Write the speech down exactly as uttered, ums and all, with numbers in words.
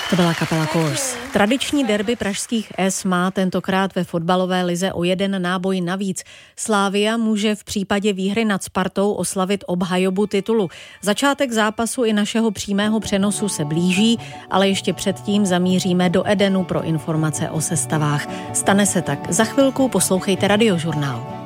To byla kapela Course. Tradiční derby pražských S má tentokrát ve fotbalové lize o jeden náboj navíc. Slavia může v případě výhry nad Spartou oslavit obhajobu titulu. Začátek zápasu i našeho přímého přenosu se blíží, ale ještě předtím zamíříme do Edenu pro informace o sestavách. Stane se tak za chvilku, poslouchejte Radiožurnál.